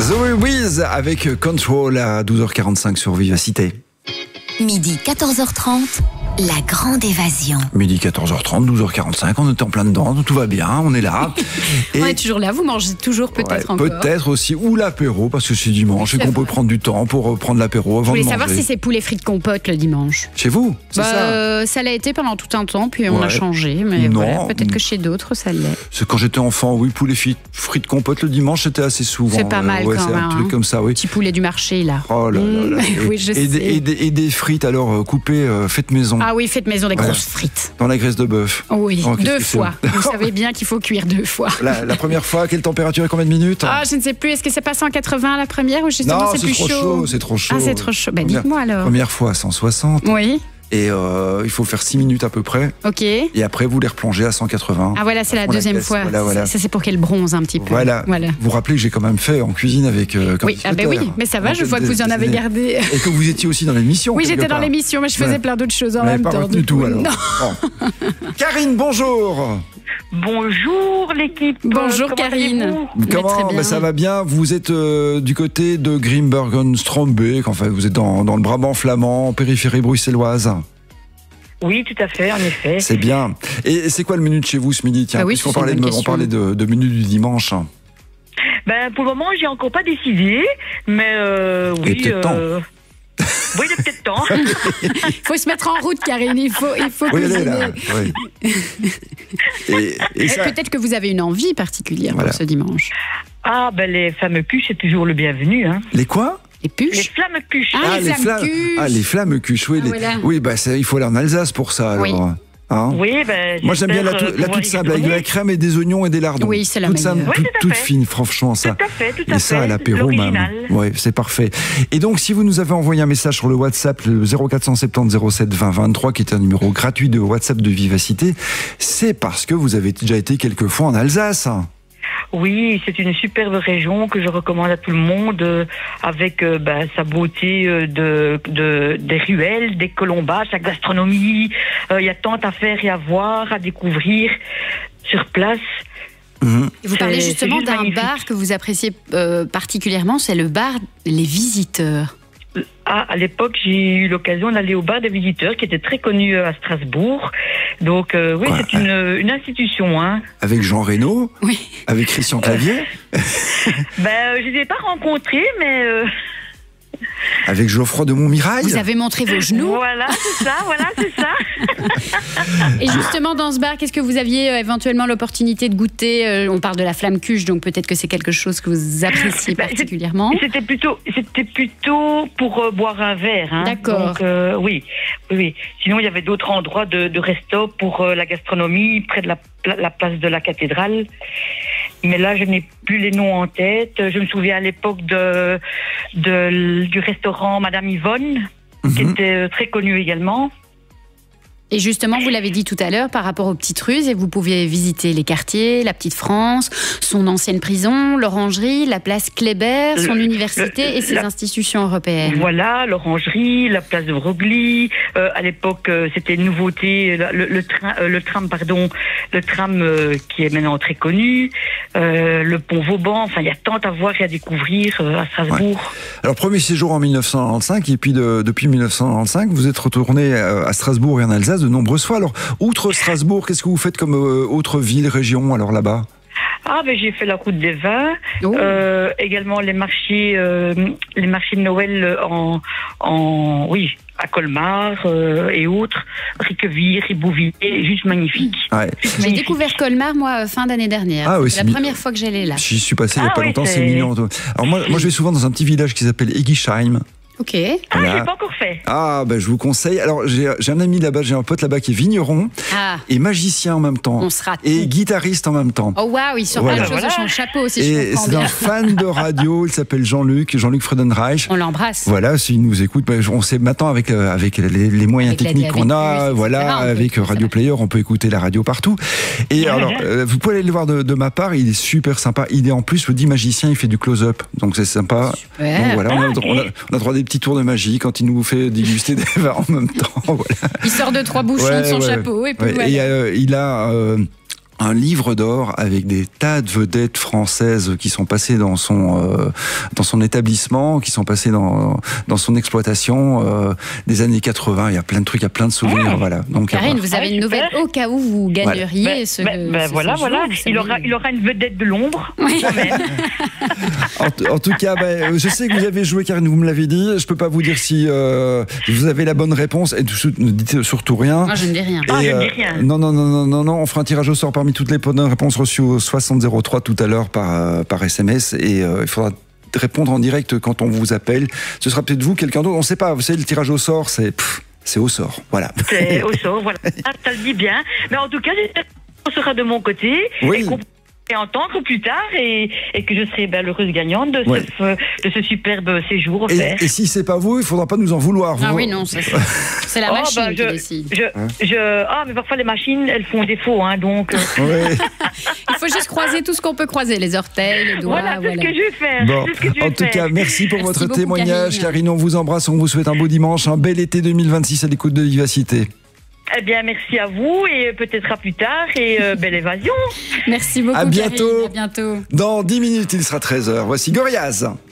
Zoé Wiz avec Control à 12h45 sur Vivacité. Midi 14h30, la grande évasion. Midi 14h30, 12h45, on était en plein dedans, tout va bien, on est là. Et on est toujours là, vous mangez toujours peut-être encore. Peut-être aussi, ou l'apéro, parce que c'est dimanche et qu'on peut prendre du temps pour prendre l'apéro avant de manger. Je voulais savoir si c'est poulet frites compote le dimanche. Chez vous, c'est ça Ça l'a été pendant tout un temps, puis on a changé, mais voilà, peut-être que chez d'autres ça l'est. C'est quand j'étais enfant, oui, poulet frites compote le dimanche, c'était assez souvent. C'est pas mal quand c'est même. Un truc comme ça, oui. Petit poulet du marché, là. Oh là là là. Oui, je sais. Et des frites, alors, coupées, faites maison. Ah oui, faites maison, des grosses frites. Dans la graisse de bœuf. Oui, 2 fois. Vous savez bien qu'il faut cuire 2 fois. La première fois, quelle température et combien de minutes? Ah, je ne sais plus. Est-ce que c'est pas 180 la première ou justement c'est plus chaud? C'est trop chaud. Ah, c'est trop chaud. Ben dites-moi alors. Première fois, 160. Oui. Et il faut faire 6 minutes à peu près. Ok. Et après, vous les replongez à 180. Ah voilà, c'est la deuxième fois. Voilà. Ça, c'est pour qu'elle bronze un petit peu. Voilà. Vous vous rappelez que j'ai quand même fait en cuisine avec... oui, mais ça va, je vois que vous en avez gardé. Et que vous étiez aussi dans l'émission. Oui, j'étais dans l'émission, mais je faisais plein d'autres choses en même temps. Pas retenu tout alors. Non. Bon. Karine, bonjour. Bonjour l'équipe. Bonjour Karine. Comment ça va bien. Vous êtes du côté de Grimbergen-Strombeek. Enfin, vous êtes dans le Brabant flamand, périphérie bruxelloise. Oui, tout à fait, en effet. C'est bien. Et c'est quoi le menu de chez vous ce midi? Tiens, puisqu'on parlait de menu du dimanche. Pour le moment, j'ai encore pas décidé, mais oui. Il est peut-être temps. Oui, il est peut-être temps. Il faut se mettre en route, Karine. Il faut cuisiner. Là, oui. et ça... Peut-être que vous avez une envie particulière pour ce dimanche. Ah, les fameux cuches, c'est toujours le bienvenu. Hein. Les quoi? Les puches? Les flammes cuches. Les flammes cuches, oui. Oui, il faut aller en Alsace pour ça, alors. Oui. Hein? Oui, moi j'aime bien la toute simple avec de la crème et des oignons et des lardons. Oui, c'est la toute meilleure. simple, toute fine, franchement ça. Tout à fait. Et ça à l'apéro même. Oui, c'est parfait. Et donc si vous nous avez envoyé un message sur le WhatsApp, le 0470 07 20 23, qui est un numéro gratuit de WhatsApp de Vivacité, c'est parce que vous avez déjà été quelques fois en Alsace. Oui, c'est une superbe région que je recommande à tout le monde, avec sa beauté des ruelles, des colombages, sa gastronomie. Il y a tant à faire et à voir, à découvrir sur place. Vous parlez justement d'un bar que vous appréciez particulièrement, c'est le bar Les Visiteurs. À l'époque, j'ai eu l'occasion d'aller au bar des Visiteurs, qui était très connu à Strasbourg. Donc, oui, c'est une institution. Hein. Avec Jean Reno? Oui. Avec Christian Clavier? Je ne les ai pas rencontrés, mais... Avec Geoffroy de Montmirail? Vous avez montré vos genoux? Voilà, c'est ça. Et justement, dans ce bar, qu'est-ce que vous aviez éventuellement l'opportunité de goûter? On parle de la flamme cuche, donc peut-être que c'est quelque chose que vous appréciez particulièrement. C'était plutôt pour boire un verre. Hein. D'accord. Donc, oui. Sinon, il y avait d'autres endroits de resto pour la gastronomie, près de la place de la cathédrale. Mais là, je n'ai plus les noms en tête. Je me souviens à l'époque du restaurant Madame Yvonne, qui était très connu également. Et justement, vous l'avez dit tout à l'heure, par rapport aux petites rues, et vous pouviez visiter les quartiers, la Petite France, son ancienne prison, l'orangerie, la place Kléber, son université et ses institutions européennes. Voilà, l'orangerie, la place de Broglie. À l'époque, c'était une nouveauté, le tram qui est maintenant très connu, le pont Vauban. Enfin, il y a tant à voir et à découvrir à Strasbourg. Ouais. Alors, premier séjour en 1995, et puis depuis 1995, vous êtes retourné à Strasbourg et en Alsace de nombreuses fois. Alors, outre Strasbourg, qu'est-ce que vous faites comme autre ville, région, alors là-bas? J'ai fait la route des vins, également les marchés de Noël à Colmar et autres, Riqueville, Ribouville, juste magnifique. Ouais. J'ai découvert Colmar, moi, fin d'année dernière. C'est la première fois que j'allais là. J'y suis passé il n'y a pas longtemps, c'est mignon. Alors moi, je vais souvent dans un petit village qui s'appelle Egisheim. Ok. Voilà. Je l'ai pas encore fait. Je vous conseille. Alors, j'ai un ami là-bas, j'ai un pote là-bas qui est vigneron et magicien en même temps. On se rate. Et guitariste en même temps. Oh waouh, il sort plein de choses de son chapeau, si je comprends bien. Et c'est un fan de radio, il s'appelle Jean-Luc Freudenreich. On l'embrasse. Voilà, s'il nous écoute, on sait maintenant avec les moyens techniques qu'on a, avec Radio Player, on peut écouter la radio partout. Et alors, vous pouvez aller le voir de ma part, il est super sympa. Il est en plus, le dit magicien, il fait du close-up. Donc c'est sympa. Super. Donc voilà, on a droit à des petits tours de magie quand il nous fait déguster des vins en même temps. Voilà. Il sort 2-3 bouchons de son chapeau et puis voilà. Et il a un livre d'or avec des tas de vedettes françaises qui sont passées dans son établissement, qui sont passées dans son exploitation des années 80. Il y a plein de trucs, il y a plein de souvenirs. Voilà. Donc, Karine, vous avez une nouvelle au cas où vous gagneriez voilà. Il aura une vedette de l'ombre. Oui. En tout cas, je sais que vous avez joué, Karine, vous me l'avez dit. Je peux pas vous dire si vous avez la bonne réponse. Et ne dites surtout rien. Moi, je ne dis rien. Je ne dis rien. Non. On fera un tirage au sort parmi toutes les bonnes réponses reçues au 6003 tout à l'heure par SMS. Et il faudra répondre en direct quand on vous appelle. Ce sera peut-être vous, quelqu'un d'autre. On ne sait pas. Vous savez, le tirage au sort, c'est au sort. Voilà. C'est au sort, voilà. Ça le dit bien. Mais en tout cas, on sera de mon côté. Oui. Et qu'on pourrait entendre plus tard et que je serai l'heureuse gagnante de ce superbe séjour offert. Et si c'est pas vous, il faudra pas nous en vouloir. Ah oui, non, c'est la machine qui décide. Mais parfois les machines, elles font défaut, donc. Il faut juste croiser tout ce qu'on peut croiser, les orteils, les doigts. Voilà, c'est ce que je vais faire. Bon, en tout cas, merci pour votre témoignage, Karine. On vous embrasse, on vous souhaite un beau dimanche, un bel été 2026 à l'écoute de Vivacité. Eh bien, merci à vous et peut-être à plus tard et belle évasion. Merci beaucoup, à bientôt. Karine. À bientôt. Dans 10 minutes, il sera 13h. Voici Gorillaz.